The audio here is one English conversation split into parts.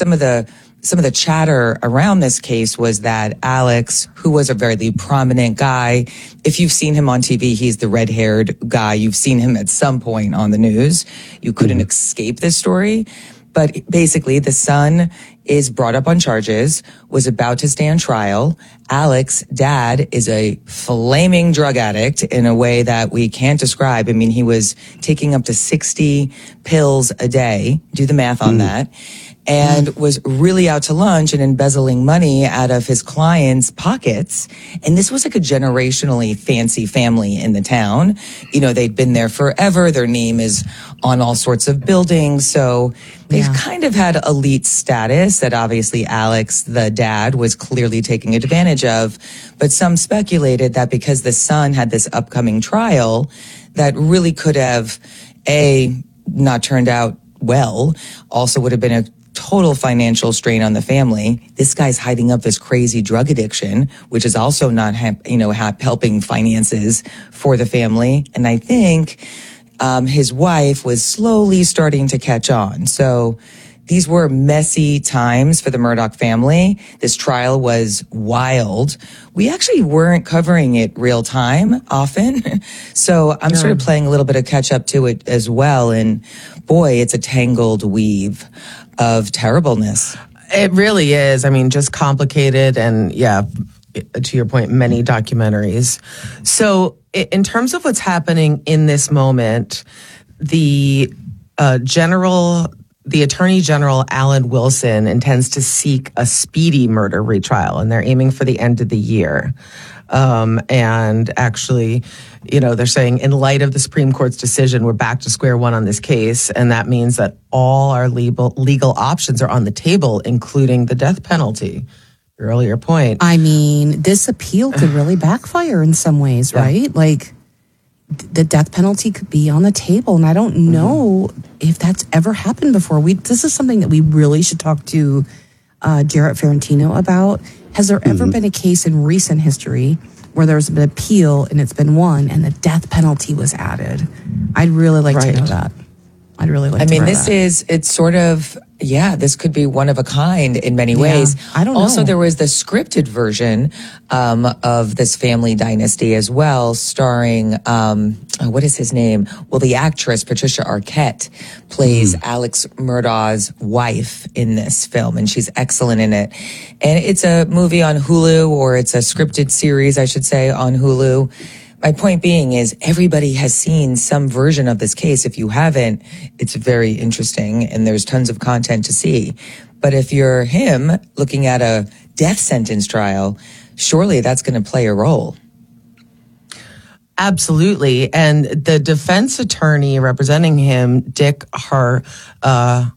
some of the chatter around this case was that Alex, who was a very prominent guy, if you've seen him on TV, he's the red-haired guy. You've seen him at some point on the news. You couldn't escape this story. But basically, the son is brought up on charges, was about to stand trial. Alex, dad, is a flaming drug addict in a way that we can't describe. I mean, he was taking up to 60 pills a day. Do the math on that. And was really out to lunch and embezzling money out of his clients' pockets. And this was like a generationally fancy family in the town. You know, they'd been there forever. Their name is on all sorts of buildings. So they've kind of had elite status that obviously Alex, the dad, was clearly taking advantage of. But some speculated that because the son had this upcoming trial that really could have, not turned out well, also would have been a total financial strain on the family. This guy's hiding up this crazy drug addiction, which is also not, helping finances for the family. And I think his wife was slowly starting to catch on. So these were messy times for the Murdaugh family. This trial was wild. We actually weren't covering it real time often. So I'm sort of playing a little bit of catch up to it as well. And boy, it's a tangled weave of terribleness. It really is. I mean, just complicated and to your point, many documentaries. So in terms of what's happening in this moment, the Attorney General Alan Wilson intends to seek a speedy murder retrial, and they're aiming for the end of the year. And actually, they're saying in light of the Supreme Court's decision, we're back to square one on this case. And that means that all our legal options are on the table, including the death penalty. Your earlier point. I mean, this appeal could really backfire in some ways, right? Like the death penalty could be on the table. And I don't know if that's ever happened before. This is something that we really should talk to Jarrett Ferrantino about. Has there ever been a case in recent history where there's been an appeal and it's been won and the death penalty was added? I'd really like to know that. I'd really like to know that. It's sort of, this could be one of a kind in many ways. I don't know. Also, there was the scripted version of this family dynasty as well, starring, what is his name? Well, the actress Patricia Arquette plays Alex Murdaugh's wife in this film, and she's excellent in it. And it's a movie on Hulu, or it's a scripted series, I should say, on Hulu. My point being is everybody has seen some version of this case. If you haven't, it's very interesting and there's tons of content to see. But if you're him looking at a death sentence trial, surely that's going to play a role. Absolutely. And the defense attorney representing him, Dick Harpootlian,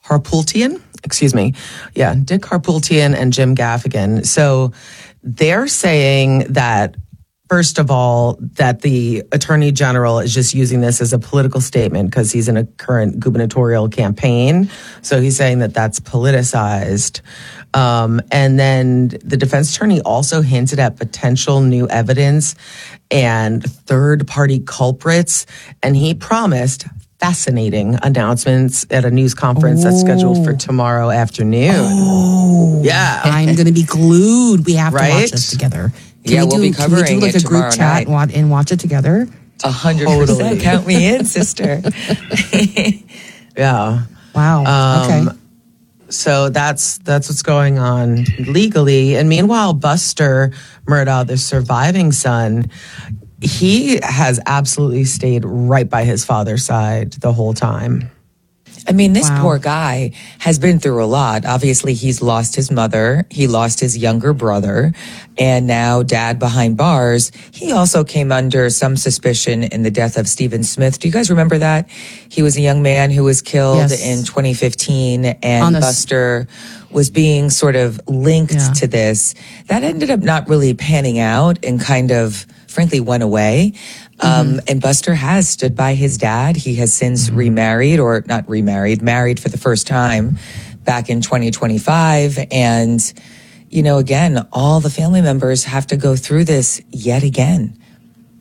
Dick Harpootlian and Jim Gaffigan. So they're saying that, first of all, that the attorney general is just using this as a political statement because he's in a current gubernatorial campaign. So he's saying that that's politicized. And then the defense attorney also hinted at potential new evidence and third-party culprits. And he promised fascinating announcements at a news conference that's scheduled for tomorrow afternoon. I'm going to be glued. We have to watch this together. We'll be covering can we do like it a group chat and watch it together? 100%. Count me in, sister. Wow. Okay. So that's what's going on legally. And meanwhile, Buster Murdaugh, the surviving son, he has absolutely stayed right by his father's side the whole time. I mean, this poor guy has been through a lot. Obviously, he's lost his mother. He lost his younger brother. And now dad behind bars. He also came under some suspicion in the death of Stephen Smith. Do you guys remember that? He was a young man who was killed in 2015. And Buster was being sort of linked to this. That ended up not really panning out and kind of, frankly, went away. And Buster has stood by his dad. He has since married for the first time back in 2025. And, again, all the family members have to go through this yet again.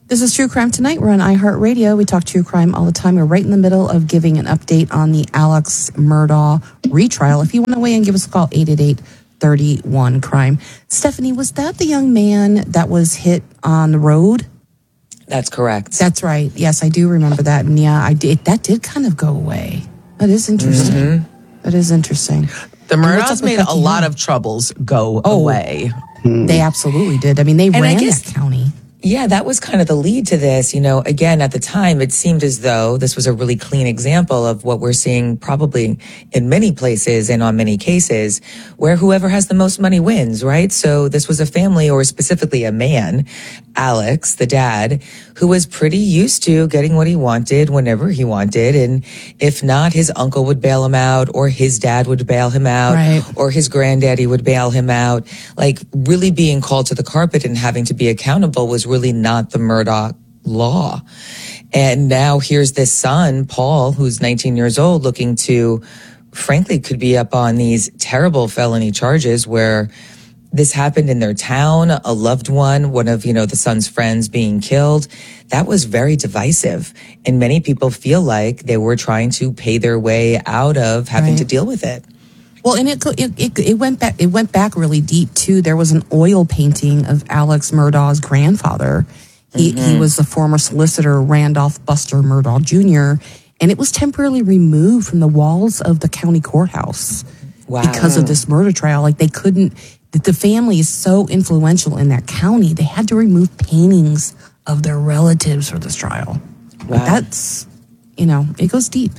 This is True Crime Tonight. We're on iHeartRadio. We talk true crime all the time. We're right in the middle of giving an update on the Alex Murdaugh retrial. If you want to weigh in, give us a call, 888-31-CRIME. Stephanie, was that the young man that was hit on the road? That's correct. That's right. Yes, I do remember that. And yeah, I did. That did kind of go away. That is interesting. Mm-hmm. That is interesting. The Murdaughs made a lot of troubles go away. They absolutely did. I mean, they ran that county. Yeah, that was kind of the lead to this. You know, again, at the time, it seemed as though this was a really clean example of what we're seeing probably in many places and on many cases where whoever has the most money wins, right? So this was a family, or specifically a man, Alex, the dad, who was pretty used to getting what he wanted whenever he wanted. And if not, his uncle would bail him out, or his dad would bail him out, right, or his granddaddy would bail him out. Like, really being called to the carpet and having to be accountable was really not the Murdaugh law. And now here's this son, Paul, who's 19 years old, looking to, frankly, could be up on these terrible felony charges where this happened in their town, a loved one of, the son's friends being killed. That was very divisive. And many people feel like they were trying to pay their way out of having to deal with it. Well, and it went back. It went back really deep too. There was an oil painting of Alex Murdaugh's grandfather. He was the former solicitor Randolph Buster Murdaugh Jr., and it was temporarily removed from the walls of the county courthouse because of this murder trial. Like, they couldn't. The family is so influential in that county. They had to remove paintings of their relatives for this trial. Wow. But that's, it goes deep.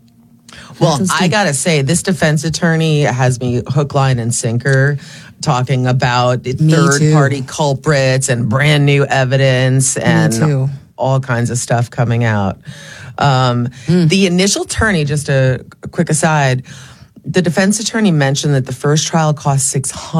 Well, I gotta say, this defense attorney has me hook, line, and sinker talking about third-party culprits and brand new evidence and all kinds of stuff coming out. The initial attorney, just a quick aside, the defense attorney mentioned that the first trial cost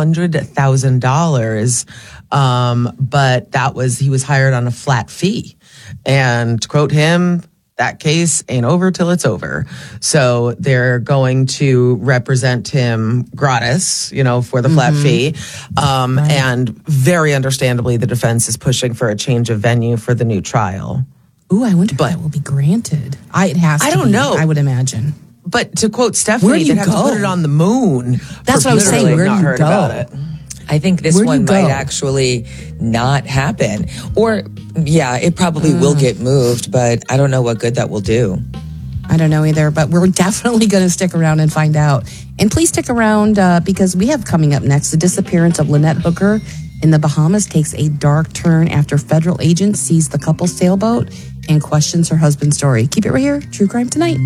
$600,000, but he was hired on a flat fee. And to quote him, that case ain't over till it's over. So they're going to represent him gratis, for the flat fee. And very understandably, the defense is pushing for a change of venue for the new trial. Ooh, I wonder if that will be granted. It has to be. I don't know. I would imagine. But to quote Stephanie, they'd have to put it on the moon. That's what I was saying. Where do you go? About it. I think this one might actually not happen. Or, it probably will get moved, but I don't know what good that will do. I don't know either, but we're definitely going to stick around and find out. And please stick around because we have coming up next, the disappearance of Lynette Hooker in the Bahamas takes a dark turn after federal agents seize the couple's sailboat and questions her husband's story. Keep it right here. True Crime Tonight.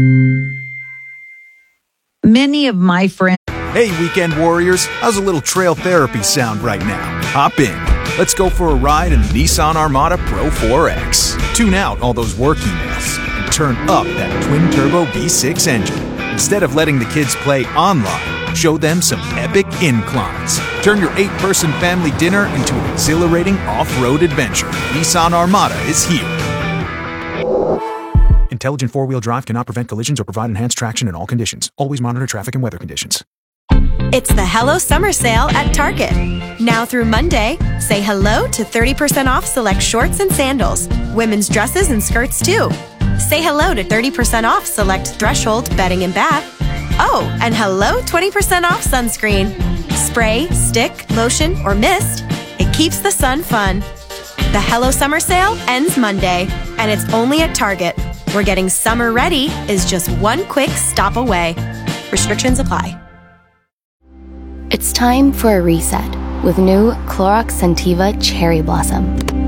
Many of my friends. Hey, weekend warriors, how's a little trail therapy sound right now? Hop in. Let's go for a ride in the Nissan Armada Pro 4X. Tune out all those work emails and turn up that twin-turbo V6 engine. Instead of letting the kids play online, show them some epic inclines. Turn your 8-person family dinner into an exhilarating off-road adventure. Nissan Armada is here. Intelligent four-wheel drive cannot prevent collisions or provide enhanced traction in all conditions. Always monitor traffic and weather conditions. It's the Hello Summer Sale at Target. Now through Monday, say hello to 30% off select shorts and sandals, women's dresses and skirts too. Say hello to 30% off select Threshold bedding and bath. Oh, and hello 20% off sunscreen. Spray, stick, lotion, or mist. It keeps the sun fun. The Hello Summer Sale ends Monday, and it's only at Target, where getting summer ready is just one quick stop away. Restrictions apply. It's time for a reset with new Clorox Scentiva Cherry Blossom.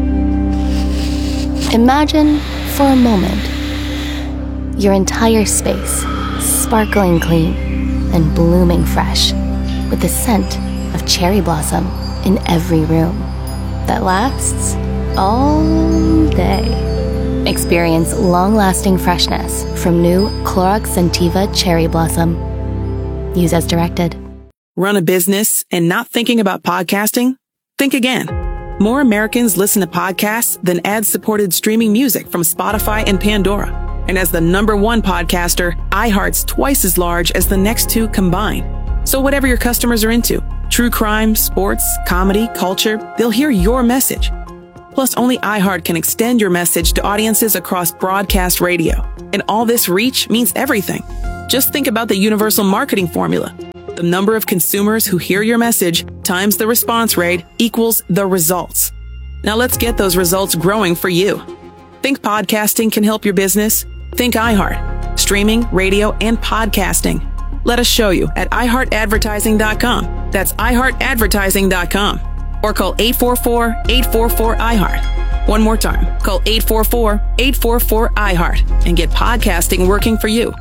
Imagine, for a moment, your entire space sparkling clean and blooming fresh with the scent of cherry blossom in every room that lasts all day. Experience long-lasting freshness from new Clorox Scentiva Cherry Blossom. Use as directed. Run a business and not thinking about podcasting? Think again. More Americans listen to podcasts than ad-supported streaming music from Spotify and Pandora. And as the #1 podcaster, iHeart's twice as large as the next two combined. So whatever your customers are into, true crime, sports, comedy, culture, they'll hear your message. Plus, only iHeart can extend your message to audiences across broadcast radio. And all this reach means everything. Just think about the universal marketing formula. The number of consumers who hear your message times the response rate equals the results. Now let's get those results growing for you. Think podcasting can help your business? Think iHeart. Streaming, radio, and podcasting. Let us show you at iHeartAdvertising.com. That's iHeartAdvertising.com. Or call 844-844-iHeart. One more time, call 844-844-iHeart and get podcasting working for you.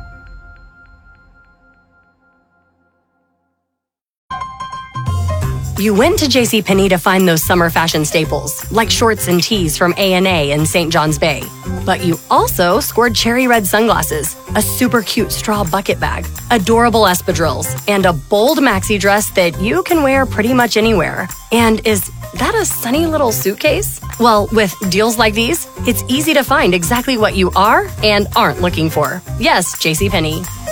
You went to JCPenney to find those summer fashion staples, like shorts and tees from A&A in St. John's Bay. But you also scored cherry red sunglasses, a super cute straw bucket bag, adorable espadrilles, and a bold maxi dress that you can wear pretty much anywhere. And is that a sunny little suitcase? Well, with deals like these, it's easy to find exactly what you are and aren't looking for. Yes, JCPenney.